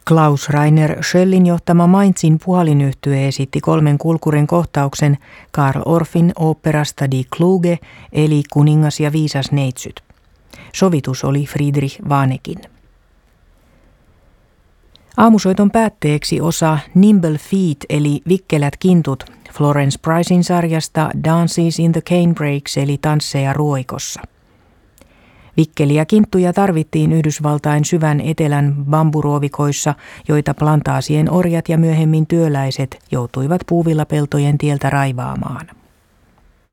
Klaus Rainer Schöllin johtama Mainzin puhalinyhtye esitti 3 kulkurin kohtauksen Karl Orffin oopperasta Die Kluge eli Kuningas ja viisas neitsyt. Sovitus oli Friedrich Wanekin. Aamusoiton päätteeksi osa Nimble Feet eli Vikkelät kintut Florence Pricein sarjasta Dances in the Canebrake eli Tansseja ruoikossa. Vikkeliä kinttuja tarvittiin Yhdysvaltain syvän etelän bamburuovikoissa, joita plantaasien orjat ja myöhemmin työläiset joutuivat puuvillapeltojen tieltä raivaamaan.